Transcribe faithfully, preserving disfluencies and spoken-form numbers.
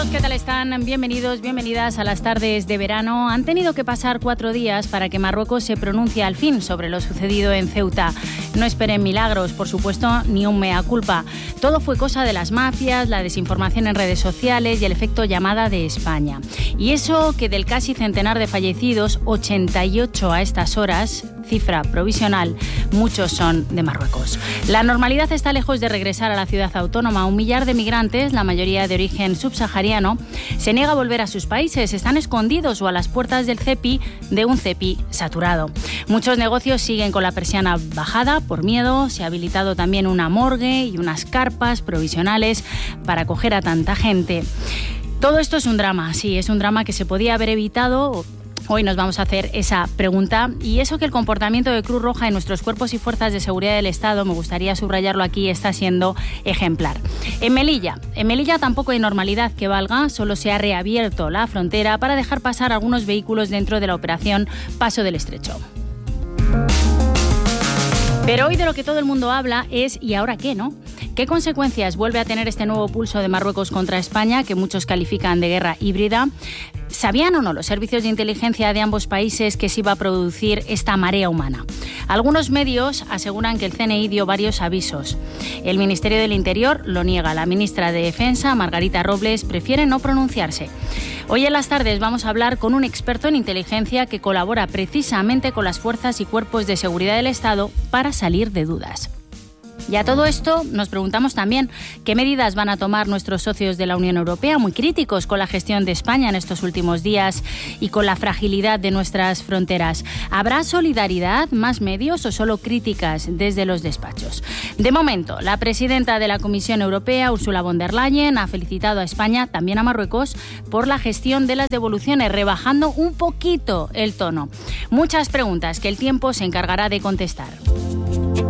¿Qué tal están? Bienvenidos, bienvenidas a las tardes de verano. Han tenido que pasar cuatro días para que Marruecos se pronuncie al fin sobre lo sucedido en Ceuta. No esperen milagros, por supuesto, ni un mea culpa. Todo fue cosa de las mafias, la desinformación en redes sociales y el efecto llamada de España. Y eso que del casi centenar de fallecidos, ochenta y ocho a estas horas, cifra provisional, muchos son de Marruecos. La normalidad está lejos de regresar a la ciudad autónoma. Un millar de migrantes, la mayoría de origen subsahariano, se niega a volver a sus países, están escondidos o a las puertas del cepi de un cepi saturado. Muchos negocios siguen con la persiana bajada por miedo, se ha habilitado también una morgue y unas carpas provisionales para acoger a tanta gente. Todo esto es un drama, sí, es un drama que se podía haber evitado. Hoy nos vamos a hacer esa pregunta y eso que el comportamiento de Cruz Roja en nuestros cuerpos y fuerzas de seguridad del Estado, me gustaría subrayarlo aquí, está siendo ejemplar. En Melilla, en Melilla tampoco hay normalidad que valga, solo se ha reabierto la frontera para dejar pasar algunos vehículos dentro de la operación Paso del Estrecho. Pero hoy de lo que todo el mundo habla es ¿y ahora qué, no? ¿Qué consecuencias vuelve a tener este nuevo pulso de Marruecos contra España, que muchos califican de guerra híbrida? ¿Sabían o no los servicios de inteligencia de ambos países que se iba a producir esta marea humana? Algunos medios aseguran que el C N I dio varios avisos. El Ministerio del Interior lo niega. La ministra de Defensa, Margarita Robles, prefiere no pronunciarse. Hoy en las tardes vamos a hablar con un experto en inteligencia que colabora precisamente con las fuerzas y cuerpos de seguridad del Estado para salir de dudas. Y a todo esto nos preguntamos también qué medidas van a tomar nuestros socios de la Unión Europea, muy críticos con la gestión de España en estos últimos días y con la fragilidad de nuestras fronteras. ¿Habrá solidaridad, más medios o solo críticas desde los despachos? De momento, la presidenta de la Comisión Europea, Ursula von der Leyen, ha felicitado a España, también a Marruecos, por la gestión de las devoluciones, rebajando un poquito el tono. Muchas preguntas que el tiempo se encargará de contestar.